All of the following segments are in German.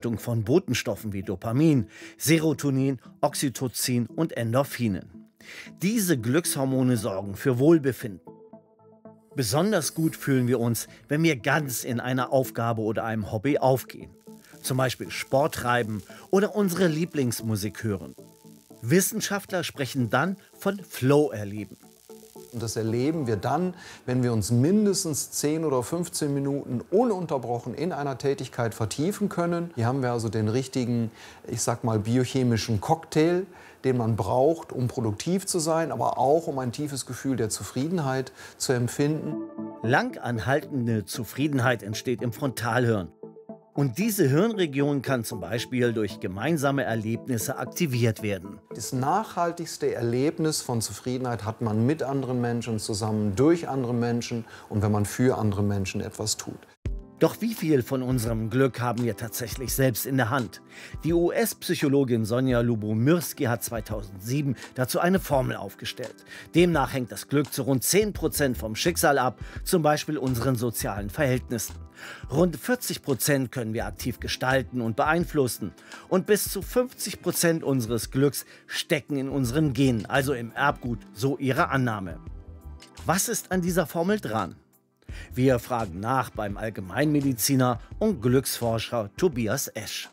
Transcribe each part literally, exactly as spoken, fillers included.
von Botenstoffen wie Dopamin, Serotonin, Oxytocin und Endorphinen. Diese Glückshormone sorgen für Wohlbefinden. Besonders gut fühlen wir uns, wenn wir ganz in einer Aufgabe oder einem Hobby aufgehen. Zum Beispiel Sport treiben oder unsere Lieblingsmusik hören. Wissenschaftler sprechen dann von Flow-Erleben. Und das erleben wir dann, wenn wir uns mindestens zehn oder fünfzehn Minuten ununterbrochen in einer Tätigkeit vertiefen können. Hier haben wir also den richtigen, ich sag mal, biochemischen Cocktail, den man braucht, um produktiv zu sein, aber auch um ein tiefes Gefühl der Zufriedenheit zu empfinden. Langanhaltende Zufriedenheit entsteht im Frontalhirn. Und diese Hirnregion kann zum Beispiel durch gemeinsame Erlebnisse aktiviert werden. Das nachhaltigste Erlebnis von Zufriedenheit hat man mit anderen Menschen zusammen, durch andere Menschen und wenn man für andere Menschen etwas tut. Doch wie viel von unserem Glück haben wir tatsächlich selbst in der Hand? Die U S-Psychologin Sonja Lyubomirsky hat zweitausendsieben dazu eine Formel aufgestellt. Demnach hängt das Glück zu rund zehn Prozent vom Schicksal ab, zum Beispiel unseren sozialen Verhältnissen. Rund vierzig Prozent können wir aktiv gestalten und beeinflussen. Und bis zu fünfzig Prozent unseres Glücks stecken in unseren Genen, also im Erbgut, so ihre Annahme. Was ist an dieser Formel dran? Wir fragen nach beim Allgemeinmediziner und Glücksforscher Tobias Esch.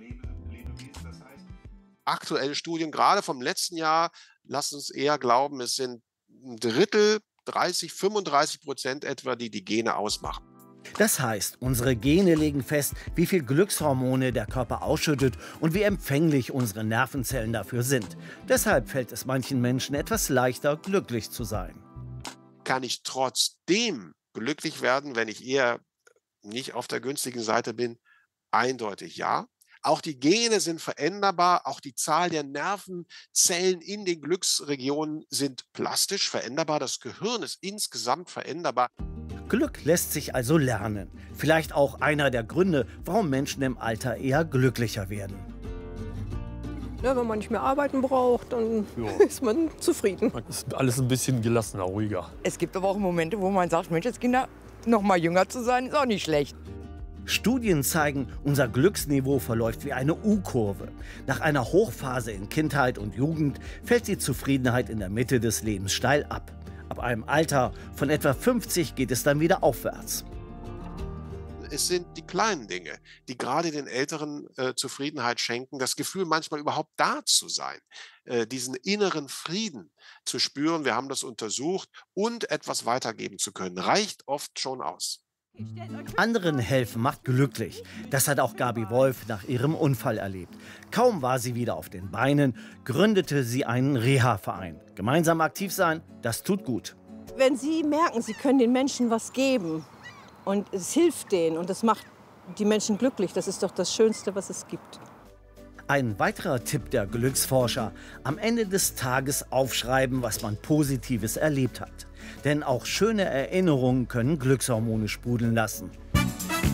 Aktuelle Studien, gerade vom letzten Jahr, lassen uns eher glauben, es sind ein Drittel, dreißig, fünfunddreißig Prozent etwa, die die Gene ausmachen. Das heißt, unsere Gene legen fest, wie viel Glückshormone der Körper ausschüttet und wie empfänglich unsere Nervenzellen dafür sind. Deshalb fällt es manchen Menschen etwas leichter, glücklich zu sein. Kann ich trotzdem glücklich werden, wenn ich eher nicht auf der günstigen Seite bin? Eindeutig ja. Auch die Gene sind veränderbar, auch die Zahl der Nervenzellen in den Glücksregionen sind plastisch veränderbar. Das Gehirn ist insgesamt veränderbar. Glück lässt sich also lernen. Vielleicht auch einer der Gründe, warum Menschen im Alter eher glücklicher werden. Ja, wenn man nicht mehr arbeiten braucht, dann ja. ist man zufrieden. Das ist alles ein bisschen gelassener, ruhiger. Es gibt aber auch Momente, wo man sagt, Mensch, als Kinder noch mal jünger zu sein, ist auch nicht schlecht. Studien zeigen, unser Glücksniveau verläuft wie eine U-Kurve. Nach einer Hochphase in Kindheit und Jugend fällt die Zufriedenheit in der Mitte des Lebens steil ab. Ab einem Alter von etwa fünfzig geht es dann wieder aufwärts. Es sind die kleinen Dinge, die gerade den Älteren äh, Zufriedenheit schenken, das Gefühl, manchmal überhaupt da zu sein, äh, diesen inneren Frieden zu spüren, wir haben das untersucht, und etwas weitergeben zu können, reicht oft schon aus. Anderen helfen macht glücklich. Das hat auch Gabi Wolf nach ihrem Unfall erlebt. Kaum war sie wieder auf den Beinen, gründete sie einen Reha-Verein. Gemeinsam aktiv sein, das tut gut. Wenn Sie merken, Sie können den Menschen was geben und es hilft denen und es macht die Menschen glücklich, das ist doch das Schönste, was es gibt. Ein weiterer Tipp der Glücksforscher: Am Ende des Tages aufschreiben, was man Positives erlebt hat. Denn auch schöne Erinnerungen können Glückshormone sprudeln lassen.